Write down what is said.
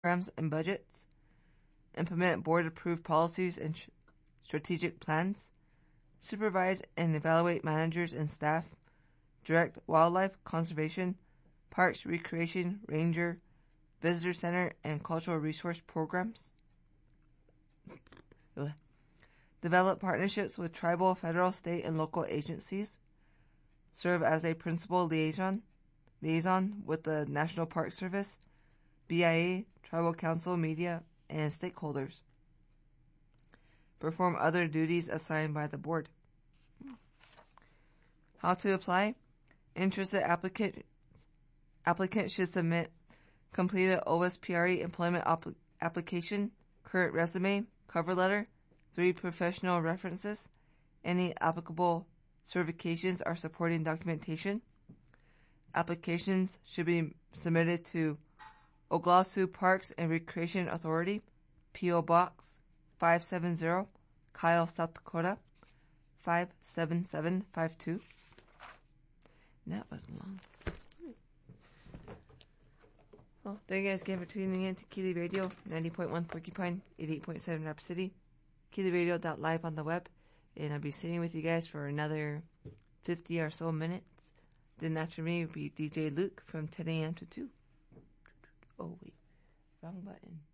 programs and budgets, implement board-approved policies and strategic plans, supervise and evaluate managers and staff, direct wildlife conservation, parks, recreation, ranger, visitor center, and cultural resource programs, develop partnerships with tribal, federal, state, and local agencies, serve as a principal liaison with the National Park Service, BIA, Tribal Council, media, and stakeholders. Perform other duties assigned by the board. How to apply? Interested applicants should submit completed OSPRE employment application, current resume, cover letter, 3 professional references, any applicable certifications or supporting documentation. Applications should be submitted to Oglala Parks and Recreation Authority, P.O. Box 570, Kyle, South Dakota 57752. That was long. Well, thank you guys again for tuning in to Keeley Radio, 90.1 Porcupine, 88.7 Rapid City, KeeleyRadio.live on the web, and I'll be sitting with you guys for another 50 or so minutes. Then after me will be DJ Luke from 10 a.m. to 2. Oh, wait. Wrong button.